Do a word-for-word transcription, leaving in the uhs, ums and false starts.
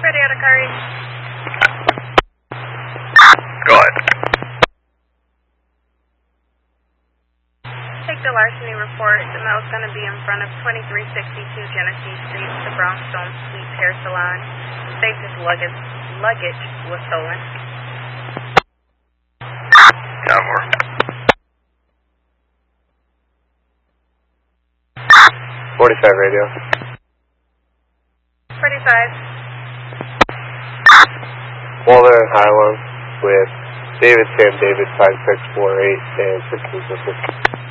Ready out of Curry. Go ahead. Take the larceny report. The mail's going to be in front of twenty-three sixty-two Genesee Street, the Brownstone Suites Hair Salon. Safety's luggage, luggage was stolen. Tower. forty-five radio. forty-five. Walter and Highland with David Sam David five six four eight and sixteen fifty.